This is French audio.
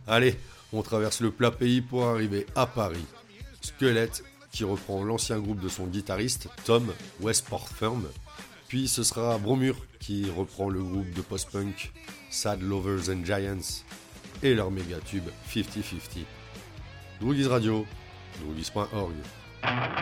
Allez, on traverse le plat pays pour arriver à Paris. Squelette, qui reprend l'ancien groupe de son guitariste Tom Westport Firm. Puis ce sera Bromure, qui reprend le groupe de post-punk Sad Lovers and Giants et leur méga tube 50-50. Droogies Radio, droogies.org.